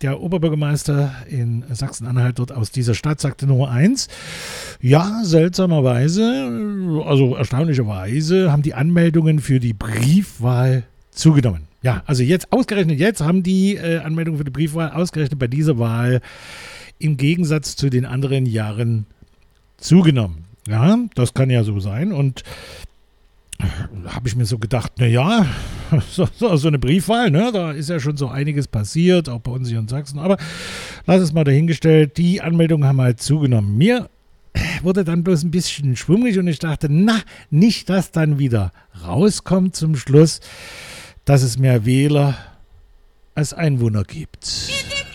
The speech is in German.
der Oberbürgermeister in Sachsen-Anhalt dort aus dieser Stadt sagte nur eins: Ja, seltsamerweise, also erstaunlicherweise, haben die Anmeldungen für die Briefwahl zugenommen. Ja, also ausgerechnet jetzt haben die Anmeldungen für die Briefwahl ausgerechnet bei dieser Wahl im Gegensatz zu den anderen Jahren zugenommen. Ja, das kann ja so sein. Und da habe ich mir so gedacht, naja, so eine Briefwahl, ne, da ist ja schon so einiges passiert, auch bei uns hier in Sachsen. Aber lass es mal dahingestellt, die Anmeldungen haben halt zugenommen. Mir wurde dann bloß ein bisschen schwummrig und ich dachte, nicht, dass dann wieder rauskommt zum Schluss, dass es mehr Wähler als Einwohner gibt.